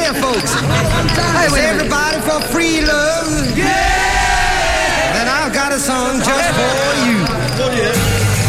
here, folks. Hey, everybody for free love. Yeah! Then I've got a song just for